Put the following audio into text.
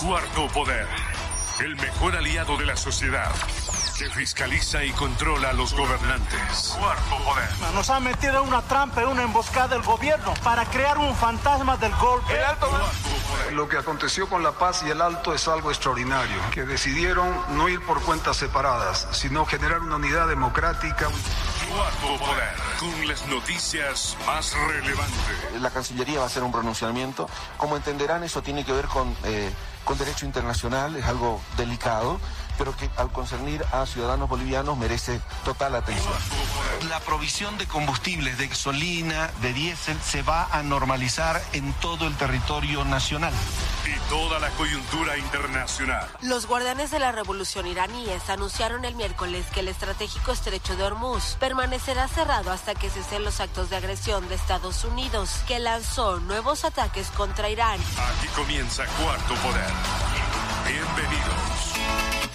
Cuarto Poder, el mejor aliado de la sociedad, que fiscaliza y controla a los gobernantes. Cuarto Poder. Nos ha metido en una trampa, en una emboscada del gobierno para crear un fantasma del golpe. Lo que aconteció con La Paz y el Alto es algo extraordinario, que decidieron no ir por cuentas separadas, sino generar una unidad democrática. Cuarto Poder, con las noticias más relevantes. La Cancillería va a hacer un pronunciamiento. Como entenderán, eso tiene que ver con derecho internacional, es algo delicado, pero que al concernir a ciudadanos bolivianos merece total atención. La provisión de combustibles, de gasolina, de diésel, se va a normalizar en todo el territorio nacional. Y toda la coyuntura internacional. Los guardianes de la revolución iraníes anunciaron el miércoles que el estratégico estrecho de Hormuz permanecerá cerrado hasta que cesen los actos de agresión de Estados Unidos, que lanzó nuevos ataques contra Irán. Aquí comienza Cuarto Poder. Bienvenidos.